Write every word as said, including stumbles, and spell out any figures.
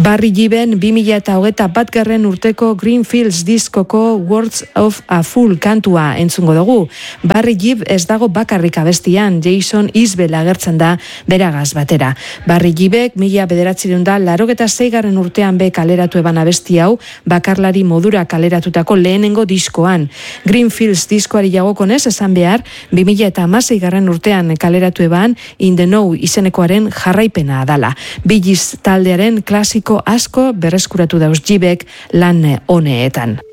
Barry Giben bi mila hogeita bat garren urteko Greenfields diskoko Words of a Fool kantua entzungo dugu. Barry Gibb ez dago bakarrik abestian, Jason Isbell agertzen da beragaz batera. Barry Gibbek mila bederatziehun da laurogeta seigarren urtean be kaleratu eban abesti hau bakarlari modura kaleratutako lehenengo diskoan. Greenfields diskoari jagokonez esan behar, bi mila hamaseigarren urtean kaleratu eban In the Know izenekoaren jarraipena adala. Bee Gees taldearen klasiko asko berreskuratu dauz Gibbek lan honeetan.